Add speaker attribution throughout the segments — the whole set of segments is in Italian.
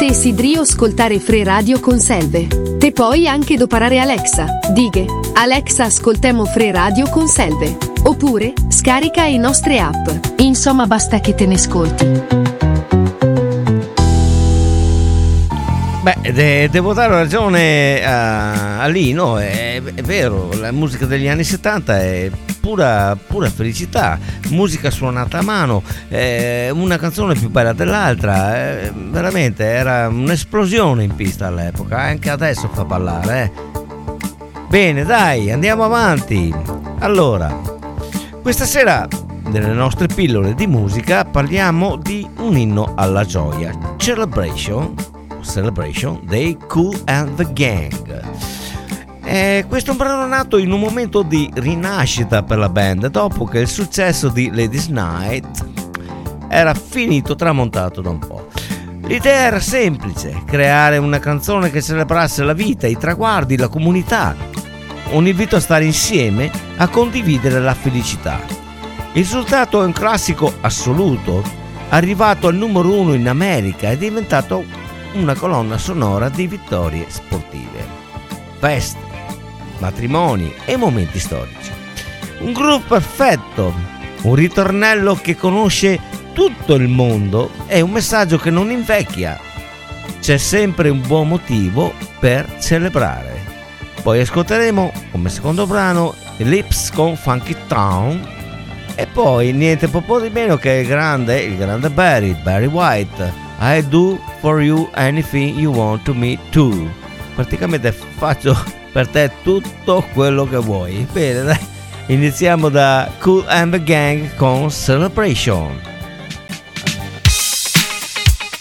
Speaker 1: te sidrio ascoltare Free Radio con Selve. Te puoi anche doparare Alexa. Dighe, Alexa ascoltemo Free Radio con Selve. Oppure, scarica i nostre app. Insomma, basta che te ne ascolti.
Speaker 2: Beh, devo dare ragione a Lino, è vero, la musica degli anni 70 è pura felicità, musica suonata a mano, una canzone più bella dell'altra, veramente era un'esplosione in pista all'epoca, anche adesso fa ballare. Bene, dai, andiamo avanti. Allora, questa sera nelle nostre pillole di musica parliamo di un inno alla gioia, Celebration dei Kool and the Gang. Questo è un brano nato in un momento di rinascita per la band dopo che il successo di Ladies Night era finito, tramontato da un po'. L'idea era semplice: creare una canzone che celebrasse la vita, i traguardi, la comunità, un invito a stare insieme, a condividere la felicità. Il risultato è un classico assoluto, arrivato al numero 1 in America, è diventato una colonna sonora di vittorie sportive, feste, matrimoni e momenti storici. Un groove perfetto, un ritornello che conosce tutto il mondo e un messaggio che non invecchia. C'è sempre un buon motivo per celebrare. Poi ascolteremo come secondo brano Lips con Funky Town e poi niente po' di meno che il grande Barry White, I do for you anything you want to me too. Praticamente faccio per te tutto quello che vuoi. Bene, dai, iniziamo da Kool and the Gang con Celebration.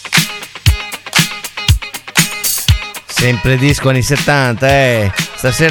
Speaker 2: Sempre disco anni 70, Stasera